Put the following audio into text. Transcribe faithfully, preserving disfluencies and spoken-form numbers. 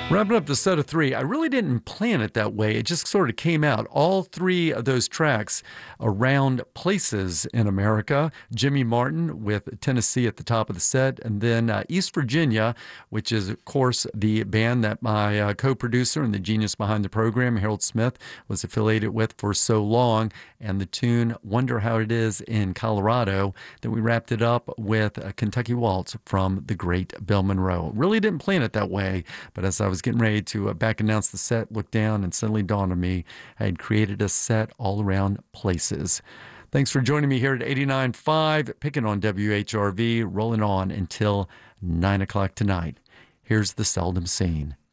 Wrapping up the set of three, I really didn't plan it that way. It just sort of came out. All three of those tracks around places in America. Jimmy Martin with Tennessee at the top of the set, and then uh, East Virginia, which is, of course, the band that my uh, co-producer and the genius behind the program, Harold Smith, was affiliated with for so long, and the tune Wonder How It Is in Colorado. Then we wrapped it up with a Kentucky Waltz from the great Bill Monroe. Really didn't plan it that way, but as I was getting ready to uh, back announce the set, looked down, and suddenly dawned on me I had created a set all around places. Thanks for joining me here at eighty-nine point five, picking on W H R V, rolling on until nine o'clock tonight. Here's The Seldom Scene.